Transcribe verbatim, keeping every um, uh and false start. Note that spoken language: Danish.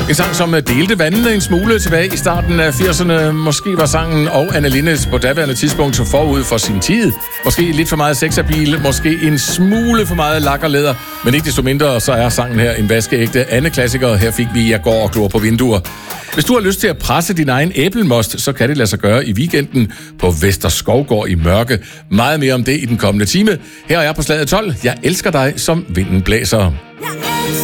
En sang, som delte vandene en smule tilbage i starten af firserne. Måske var sangen og Anne Linnet på daværende tidspunkt forud for sin tid. Måske lidt for meget sexappeal, måske en smule for meget lak og læder. Men ikke desto mindre, så er sangen her en vaskeægte Anne-klassiker. Her fik vi Jeg går og glor på vinduer. Hvis du har lyst til at presse din egen æblemost, så kan det lade sig gøre i weekenden på Vester Skovgård i Mørke. Meget mere om det i den kommende time. Her er jeg på Slaget tolv. Jeg elsker dig, som vinden blæser.